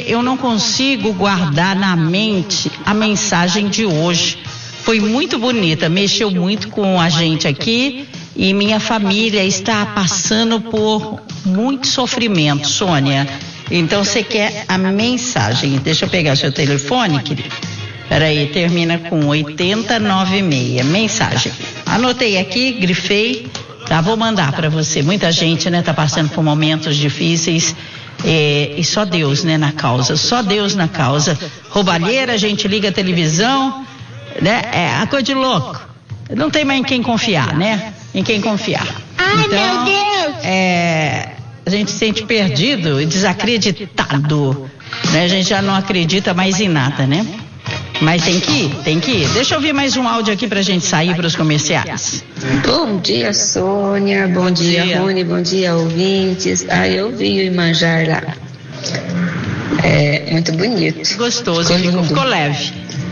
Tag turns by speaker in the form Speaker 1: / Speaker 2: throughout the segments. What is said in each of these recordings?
Speaker 1: eu não consigo guardar na mente a mensagem de hoje. Foi muito bonita, mexeu muito com a gente aqui e minha família está passando por muito sofrimento, Sônia. Então você quer a mensagem? Deixa eu pegar seu telefone, querido. Peraí, termina com 8096. Mensagem. Anotei aqui, grifei, tá? Vou mandar para você. Muita gente, né, tá passando por momentos difíceis. E só Deus, né, na causa. Só Deus na causa. Roubalheira, a gente liga a televisão, né? É a coisa de louco. Não tem mais em quem confiar, né? Em quem confiar.
Speaker 2: Ai,
Speaker 1: então,
Speaker 2: meu Deus!
Speaker 1: A gente se sente perdido e desacreditado, né? A gente já não acredita mais em nada, né? Mas tem que ir. Deixa eu ouvir mais um áudio aqui pra gente sair para os comerciais.
Speaker 3: Bom dia, Sônia. Bom dia, Rony. Bom dia, ouvintes. Eu vi o Imanjar lá. É muito bonito.
Speaker 1: Gostoso, ficou leve.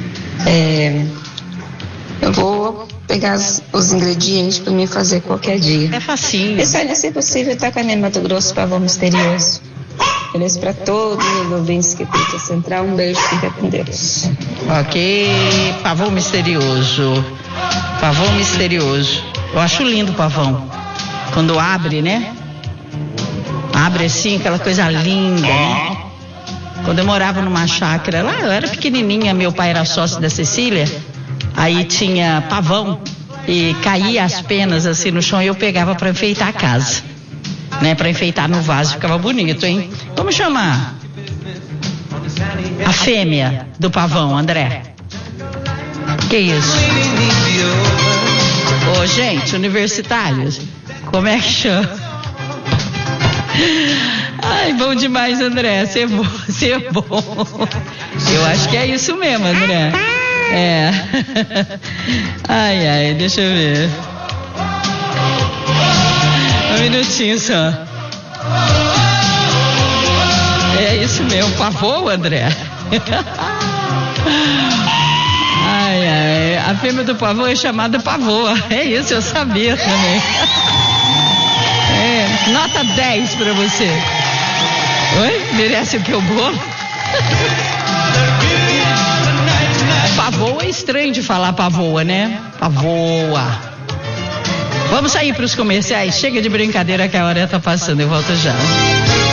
Speaker 3: Eu vou pegar os ingredientes para mim fazer qualquer dia.
Speaker 1: É facinho.
Speaker 3: Pessoal, se possível, tá com a minha Mato Grosso Pavão Misterioso. Beleza para todos os ouvintes que tem Central. Um beijo, fica com Deus.
Speaker 1: Ok, pavão misterioso. Pavão misterioso. Eu acho lindo o pavão. Quando abre, né? Abre assim, aquela coisa linda, né? Quando eu morava numa chácara lá, eu era pequenininha, meu pai era sócio da Cecília. Aí tinha pavão e caía as penas assim no chão e eu pegava para enfeitar a casa, né? Para enfeitar no vaso, ficava bonito, hein? Vamos chamar a fêmea do pavão, André. Que isso? Ô, gente, universitários, como é que chama? Ai, bom demais, André, ser bom. Eu acho que é isso mesmo, André. Ai, deixa eu ver. Um minutinho só. É isso mesmo, pavô, André. Ai, a fêmea do pavô é chamada pavô. É isso, eu sabia também. Nota 10 pra você. Oi? Merece o que, o bolo? Pavoa é estranho de falar pavoa, né? Pavoa. Vamos sair para os comerciais. Chega de brincadeira que a hora tá passando. Eu volto já.